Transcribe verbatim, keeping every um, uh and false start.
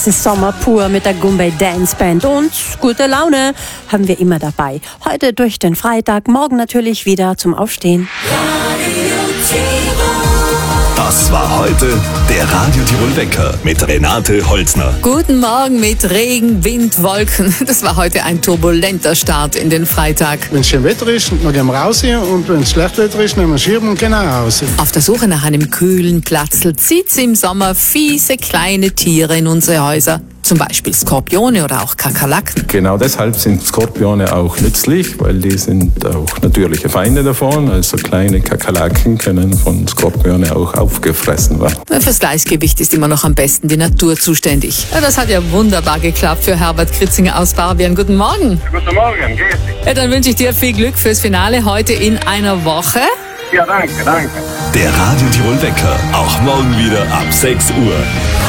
Es ist Sommer pur mit der Goombay Dance Band und gute Laune haben wir immer dabei. Heute durch den Freitag, morgen natürlich wieder zum Aufstehen. Das war heute der Radio Tirol Wecker mit Renate Holzner. Guten Morgen mit Regen, Wind, Wolken. Das war heute ein turbulenter Start in den Freitag. Wenn es schön Wetter ist, dann gehen wir raus hier, und wenn es schlecht Wetter ist, nehmen wir Schirm und gehen auch raus. Auf der Suche nach einem kühlen Platzl zieht's im Sommer fiese kleine Tiere in unsere Häuser. Zum Beispiel Skorpione oder auch Kakerlaken. Genau deshalb sind Skorpione auch nützlich, weil die sind auch natürliche Feinde davon. Also kleine Kakerlaken können von Skorpione auch aufgefressen werden. Fürs Gleichgewicht ist immer noch am besten die Natur zuständig. Ja, das hat ja wunderbar geklappt für Herbert Kritzinger aus Barbien. Guten Morgen. Guten Morgen, grüß dich. Ja, dann wünsche ich dir viel Glück fürs Finale heute in einer Woche. Ja, danke, danke. Der Radio Tirol Wecker, auch morgen wieder ab sechs Uhr.